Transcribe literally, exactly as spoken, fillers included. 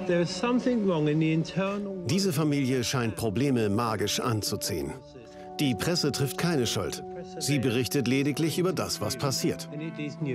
Diese Familie scheint Probleme magisch anzuziehen. Die Presse trifft keine Schuld. Sie berichtet lediglich über das, was passiert.